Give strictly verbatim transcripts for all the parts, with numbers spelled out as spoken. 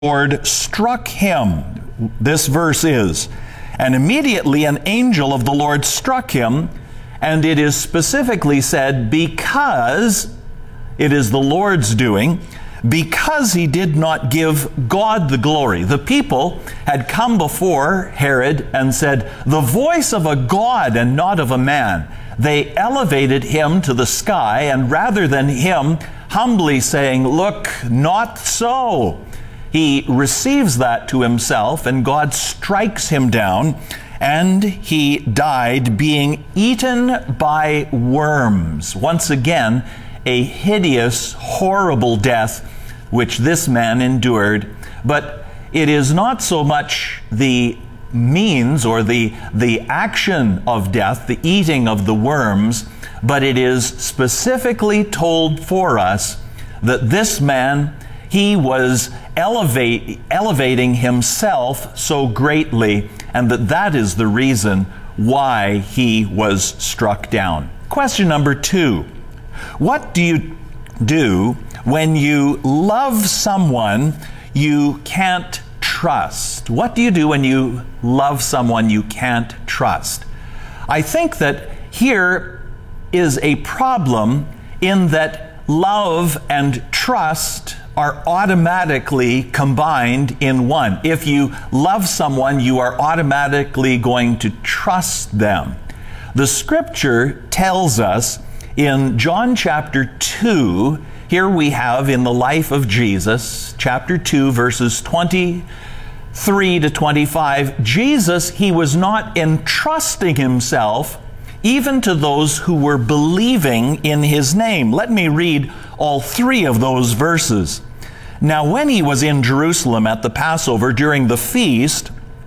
Lord struck him. This verse is, and immediately an angel of the Lord struck him, and it is specifically said, because it is the Lord's doing, because he did not give God the glory. The people had come before Herod and said, the voice of a God and not of a man. They elevated him to the sky, and rather than him humbly saying, look, not so, he receives that to himself, and God strikes him down, and he died being eaten by worms. Once again, a hideous, horrible death which this man endured. But it is not so much the means or the, the action of death, the eating of the worms, but it is specifically told for us that this man, he was elevate, elevating himself so greatly, and that that is the reason why he was struck down. Question number two. What do you do when you love someone you can't trust? What do you do when you love someone you can't trust? I think that here is a problem in that love and trust are automatically combined in one. If you love someone, you are automatically going to trust them. The scripture tells us in John chapter two, here we have in the life of Jesus, chapter two, verses twenty-three to twenty-five, Jesus, he was not entrusting himself even to those who were believing in his name. Let me read all three of those verses. Now, when he was in Jerusalem at the Passover during the feast,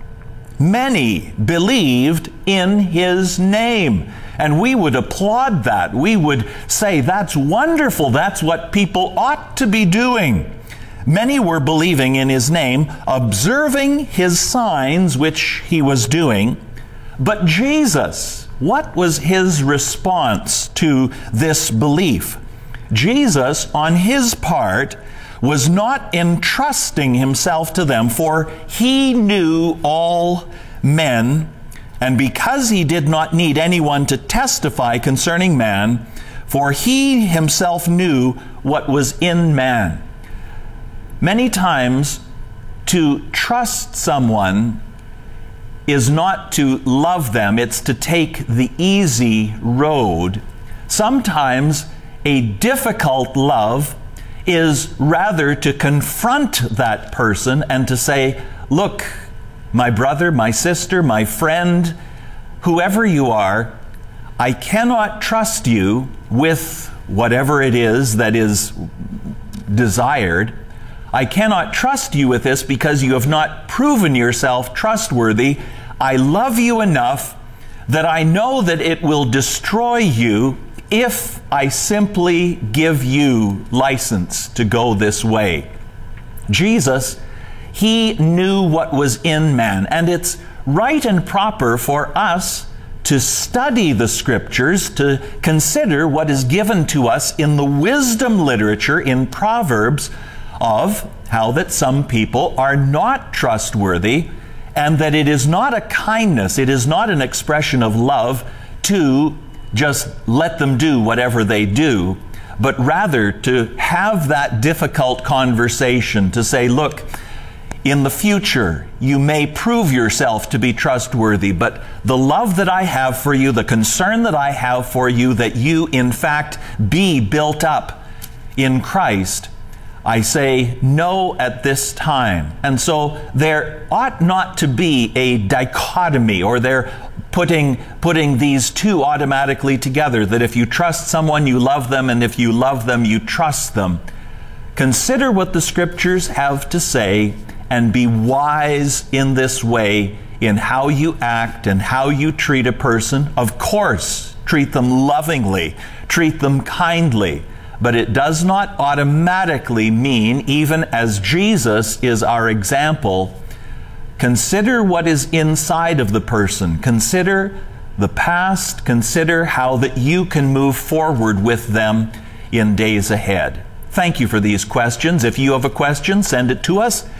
many believed in his name. And we would applaud that. We would say, that's wonderful. That's what people ought to be doing. Many were believing in his name, observing his signs which he was doing. But Jesus, what was his response to this belief? Jesus, on his part, was not entrusting himself to them, for he knew all men, and because he did not need anyone to testify concerning man, for he himself knew what was in man. Many times, to trust someone is not to love them, it's to take the easy road. Sometimes a difficult love is rather to confront that person and to say, look, my brother, my sister, my friend, whoever you are, I cannot trust you with whatever it is that is desired. I cannot trust you with this because you have not proven yourself trustworthy. I love you enough that I know that it will destroy you if I simply give you license to go this way. Jesus, he knew what was in man, and it's right and proper for us to study the scriptures, to consider what is given to us in the wisdom literature in Proverbs of how that some people are not trustworthy, and that it is not a kindness, it is not an expression of love to just let them do whatever they do, but rather to have that difficult conversation to say, look, in the future, you may prove yourself to be trustworthy, but the love that I have for you, the concern that I have for you, that you in fact be built up in Christ, I say no at this time. And so there ought not to be a dichotomy, or they're putting, putting these two automatically together, that if you trust someone, you love them, and if you love them, you trust them. Consider what the scriptures have to say, and be wise in this way in how you act and how you treat a person. Of course, treat them lovingly, treat them kindly, but it does not automatically mean, even as Jesus is our example, consider what is inside of the person. Consider the past. Consider how that you can move forward with them in days ahead. Thank you for these questions. If you have a question, send it to us